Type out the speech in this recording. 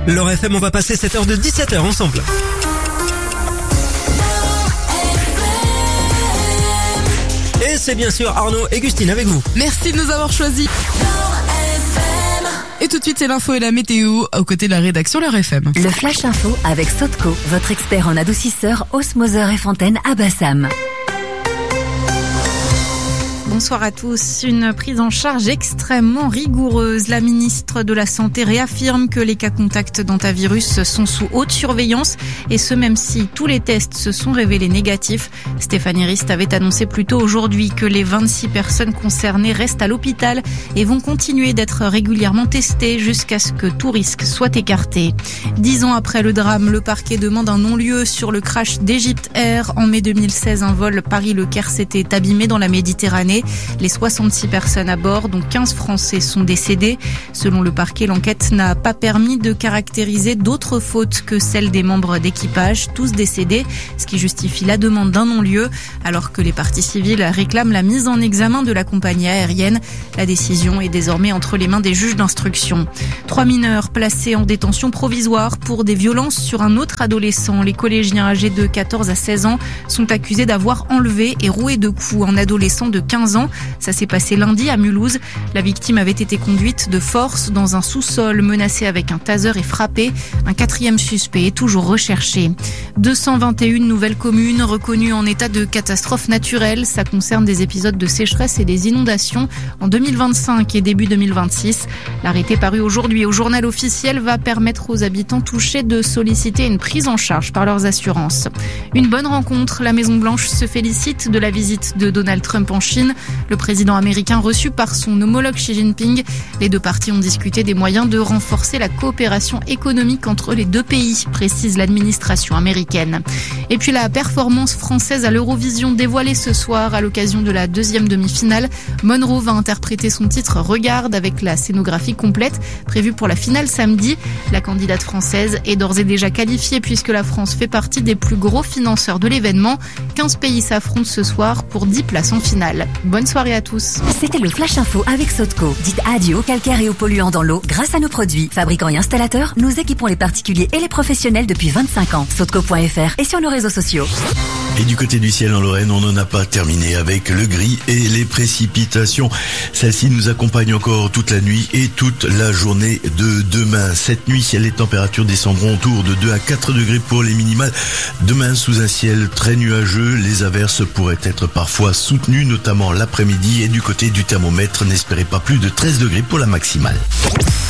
L'Or FM, on va passer cette heure de 17h ensemble. Et c'est bien sûr Arnaud et Gustine avec vous. Merci de nous avoir choisis. Et tout de suite, c'est l'info et la météo aux côtés de la rédaction L'Or FM. Le Flash Info avec Sotco, votre expert en adoucisseur, osmoseur et fontaine à Bassam. Bonsoir à tous. Une prise en charge extrêmement rigoureuse. La ministre de la Santé réaffirme que les cas contacts d'hantavirus sont sous haute surveillance et ce même si tous les tests se sont révélés négatifs. Stéphanie Rist avait annoncé plus tôt aujourd'hui que les 26 personnes concernées restent à l'hôpital et vont continuer d'être régulièrement testées jusqu'à ce que tout risque soit écarté. 10 ans après le drame, le parquet demande un non-lieu sur le crash d'Egypt Air. En mai 2016, un vol Paris-Le Caire s'était abîmé dans la Méditerranée. Les 66 personnes à bord, dont 15 Français, sont décédées. Selon le parquet, l'enquête n'a pas permis de caractériser d'autres fautes que celles des membres d'équipage, tous décédés, ce qui justifie la demande d'un non-lieu, alors que les parties civiles réclament la mise en examen de la compagnie aérienne. La décision est désormais entre les mains des juges d'instruction. 3 mineurs placés en détention provisoire pour des violences sur un autre adolescent. Les collégiens âgés de 14 à 16 ans sont accusés d'avoir enlevé et roué de coups un adolescent de 15 ans. Ça s'est passé lundi à Mulhouse. La victime avait été conduite de force dans un sous-sol, menacée avec un taser et frappée. Un 4e suspect est toujours recherché. 221 nouvelles communes reconnues en état de catastrophe naturelle. Ça concerne des épisodes de sécheresse et des inondations en 2025 et début 2026. L'arrêté paru aujourd'hui au journal officiel va permettre aux habitants touchés de solliciter une prise en charge par leurs assurances. Une bonne rencontre. La Maison-Blanche se félicite de la visite de Donald Trump en Chine. Le président américain reçu par son homologue Xi Jinping. Les deux parties ont discuté des moyens de renforcer la coopération économique entre les deux pays, précise l'administration américaine. Et puis la performance française à l'Eurovision dévoilée ce soir à l'occasion de la 2e demi-finale. Monroe va interpréter son titre Regarde avec la scénographie complète prévue pour la finale samedi. La candidate française est d'ores et déjà qualifiée puisque la France fait partie des plus gros financeurs de l'événement. 15 pays s'affrontent ce soir pour 10 places en finale. Bonne soirée à tous. C'était le Flash Info avec Sotco. Dites adieu aux calcaires et aux polluants dans l'eau grâce à nos produits. Fabricants et installateurs, nous équipons les particuliers et les professionnels depuis 25 ans. Sotco.fr et sur nos réseaux sociaux. Et du côté du ciel en Lorraine, on n'en a pas terminé avec le gris et les précipitations. Celles-ci nous accompagnent encore toute la nuit et toute la journée de demain. Cette nuit, les températures descendront autour de 2 à 4 degrés pour les minimales. Demain, sous un ciel très nuageux, les averses pourraient être parfois soutenues, notamment l'après-midi. Et du côté du thermomètre, n'espérez pas plus de 13 degrés pour la maximale.